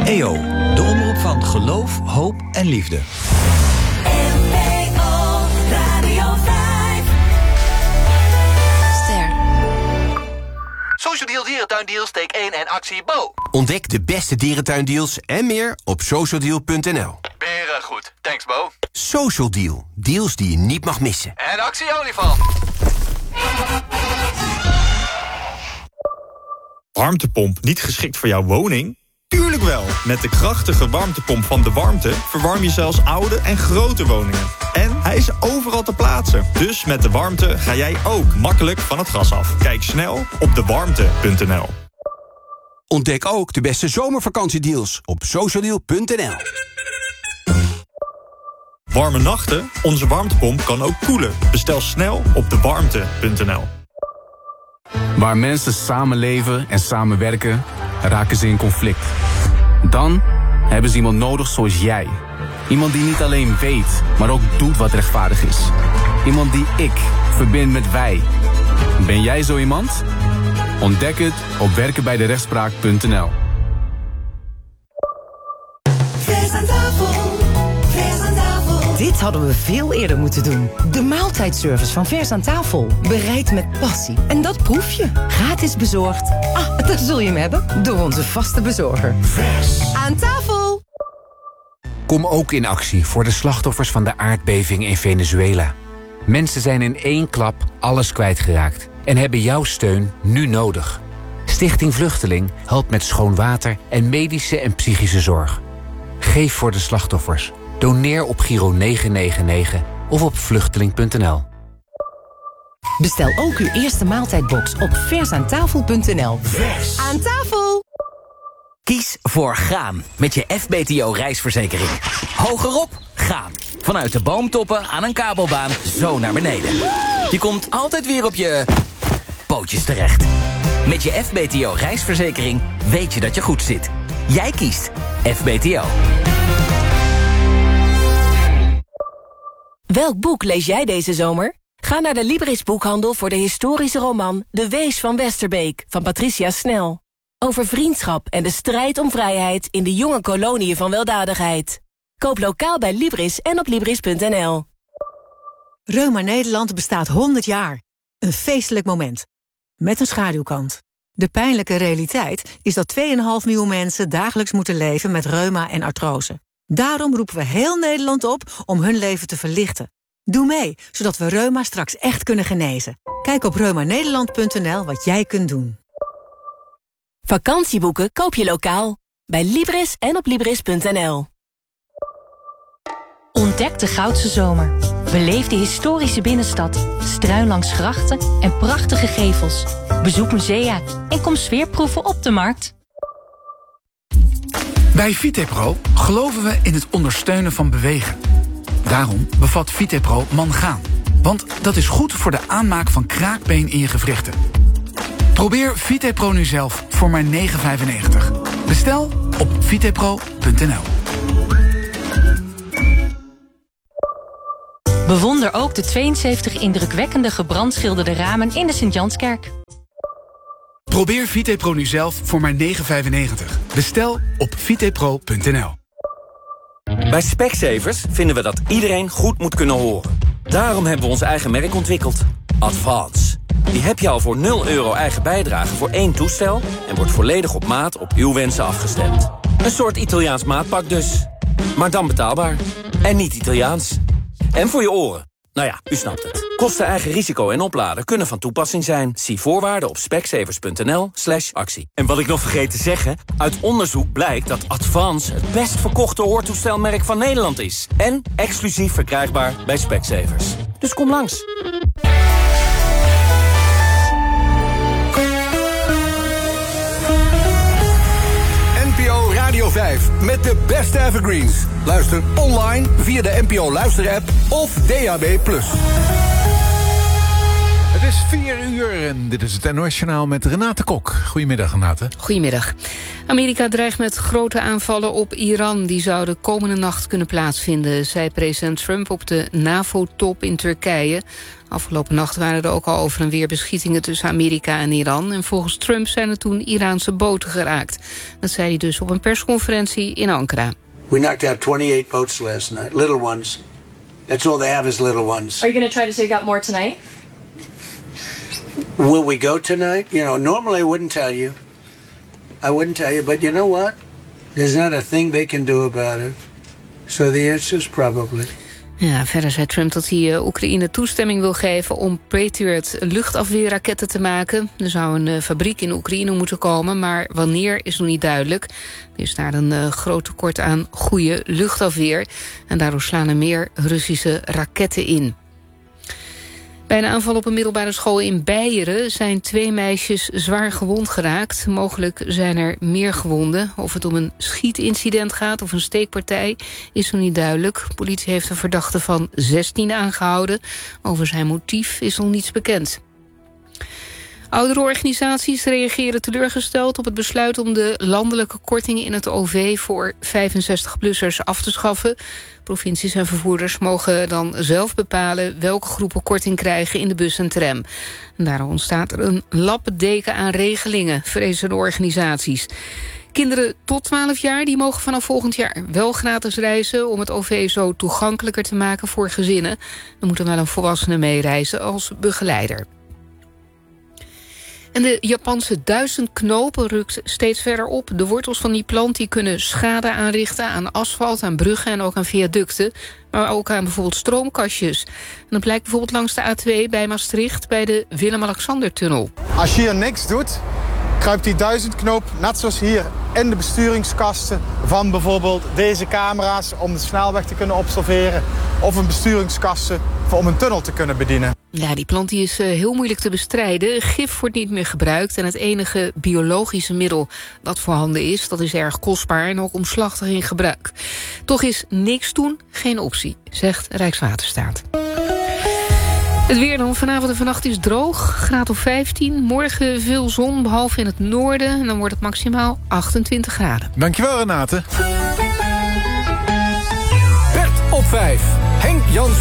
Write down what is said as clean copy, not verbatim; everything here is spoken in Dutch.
EO, de omroep van geloof, hoop en liefde. NPO Radio 5. Ster. Social Deal Dierentuindeal steek 1 en actie Bo. Ontdek de beste dierentuindeals en meer op socialdeal.nl. Goed, thanks Bo. Social Deal, deals die je niet mag missen. En actie olifant. Warmtepomp niet geschikt voor jouw woning? Tuurlijk wel! Met de krachtige warmtepomp van De Warmte verwarm je zelfs oude en grote woningen. En hij is overal te plaatsen. Dus met De Warmte ga jij ook makkelijk van het gas af. Kijk snel op dewarmte.nl. Ontdek ook de beste zomervakantiedeals op socialdeal.nl. Warme nachten? Onze warmtepomp kan ook koelen. Bestel snel op dewarmte.nl. Waar mensen samenleven en samenwerken, raken ze in conflict. Dan hebben ze iemand nodig zoals jij. Iemand die niet alleen weet, maar ook doet wat rechtvaardig is. Iemand die ik verbind met wij. Ben jij zo iemand? Ontdek het op werkenbijderechtspraak.nl. Dit hadden we veel eerder moeten doen. De maaltijdservice van Vers aan Tafel. Bereid met passie. En dat proef je. Gratis bezorgd. Daar zul je hem hebben. Door onze vaste bezorger. Vers aan Tafel. Kom ook in actie voor de slachtoffers van de aardbeving in Venezuela. Mensen zijn in één klap alles kwijtgeraakt en hebben jouw steun nu nodig. Stichting Vluchteling helpt met schoon water en medische en psychische zorg. Geef voor de slachtoffers. Doneer op Giro 999 of op vluchteling.nl. Bestel ook uw eerste maaltijdbox op versaantafel.nl. Vers aan tafel! Kies voor gaan met je FBTO reisverzekering. Hogerop, gaan. Vanuit de boomtoppen aan een kabelbaan zo naar beneden. Je komt altijd weer op je pootjes terecht. Met je FBTO reisverzekering weet je dat je goed zit. Jij kiest FBTO. Welk boek lees jij deze zomer? Ga naar de Libris boekhandel voor de historische roman De Wees van Westerbeek van Patricia Snel. Over vriendschap en de strijd om vrijheid in de jonge koloniën van weldadigheid. Koop lokaal bij Libris en op Libris.nl. Reuma Nederland bestaat 100 jaar. Een feestelijk moment. Met een schaduwkant. De pijnlijke realiteit is dat 2,5 miljoen mensen dagelijks moeten leven met reuma en artrose. Daarom roepen we heel Nederland op om hun leven te verlichten. Doe mee, zodat we reuma straks echt kunnen genezen. Kijk op reumanederland.nl wat jij kunt doen. Vakantieboeken koop je lokaal. Bij Libris en op Libris.nl. Ontdek de Goudse Zomer. Beleef de historische binnenstad, struin langs grachten en prachtige gevels. Bezoek musea en kom sfeerproeven op de markt. Bij Vitepro geloven we in het ondersteunen van bewegen. Daarom bevat Vitepro mangaan. Want dat is goed voor de aanmaak van kraakbeen in je gewrichten. Probeer Vitepro nu zelf voor maar €9,95. Bestel op vitepro.nl. Bewonder ook de 72 indrukwekkende gebrandschilderde ramen in de Sint-Janskerk. Probeer Vitepro nu zelf voor maar €9,95. Bestel op vitepro.nl. Bij Specsavers vinden we dat iedereen goed moet kunnen horen. Daarom hebben we ons eigen merk ontwikkeld. Advance. Die heb je al voor €0 eigen bijdrage voor 1 toestel... en wordt volledig op maat op uw wensen afgestemd. Een soort Italiaans maatpak dus. Maar dan betaalbaar. En niet Italiaans. En voor je oren. Nou ja, u snapt het. Kosten, eigen risico en opladen kunnen van toepassing zijn. Zie voorwaarden op specsavers.nl/actie. En wat ik nog vergeet te zeggen... uit onderzoek blijkt dat Advance het best verkochte hoortoestelmerk van Nederland is. En exclusief verkrijgbaar bij Specsavers. Dus kom langs. NPO Radio 5 met de beste evergreens. Luister online via de NPO Luister-app of DAB+. Het is 4:00 en dit is het NOS-journaal met Renate Kok. Goedemiddag, Renate. Goedemiddag. Amerika dreigt met grote aanvallen op Iran. Die zouden komende nacht kunnen plaatsvinden, zei president Trump op de NAVO-top in Turkije. Afgelopen nacht waren er ook al over en weer beschietingen tussen Amerika en Iran. En volgens Trump zijn er toen Iraanse boten geraakt. Dat zei hij dus op een persconferentie in Ankara. We knocked out 28 boats last night, little ones. That's all they have is little ones. Are you going to try to take out more tonight? Will we go tonight? You know, normally I wouldn't tell you. But you know what? There's not a thing they can do about it. So the answer is probably. Ja, verder zei Trump dat hij Oekraïne toestemming wil geven om Patriot luchtafweerraketten te maken. Er zou een fabriek in Oekraïne moeten komen, maar wanneer is nog niet duidelijk. Er is daar een groot tekort aan goede luchtafweer. En daardoor slaan er meer Russische raketten in. Bij een aanval op een middelbare school in Beieren zijn 2 meisjes zwaar gewond geraakt. Mogelijk zijn er meer gewonden. Of het om een schietincident gaat of een steekpartij is nog niet duidelijk. De politie heeft een verdachte van 16 aangehouden. Over zijn motief is nog niets bekend. Ouderenorganisaties reageren teleurgesteld op het besluit om de landelijke kortingen in het OV voor 65-plussers af te schaffen. Provincies en vervoerders mogen dan zelf bepalen welke groepen korting krijgen in de bus en tram. En daarom ontstaat er een lappendeken aan regelingen, vrezen de organisaties. Kinderen tot 12 jaar die mogen vanaf volgend jaar wel gratis reizen om het OV zo toegankelijker te maken voor gezinnen. Er moet dan wel een volwassene meereizen als begeleider. En de Japanse duizendknoop rukt steeds verder op. De wortels van die plant die kunnen schade aanrichten aan asfalt, aan bruggen en ook aan viaducten. Maar ook aan bijvoorbeeld stroomkastjes. En dat blijkt bijvoorbeeld langs de A2 bij Maastricht bij de Willem-Alexander-tunnel. Als je hier niks doet, kruipt die duizendknoop net zoals hier in de besturingskasten van bijvoorbeeld deze camera's om de snelweg te kunnen observeren of een besturingskasten om een tunnel te kunnen bedienen. Ja, die plant die is heel moeilijk te bestrijden. Gif wordt niet meer gebruikt en het enige biologische middel dat voorhanden is, dat is erg kostbaar en ook omslachtig in gebruik. Toch is niks doen geen optie, zegt Rijkswaterstaat. Het weer dan vanavond en vannacht is droog, graad of 15. Morgen veel zon, behalve in het noorden. En dan wordt het maximaal 28 graden. Dankjewel, Renate. Bert op 5. Henk Jan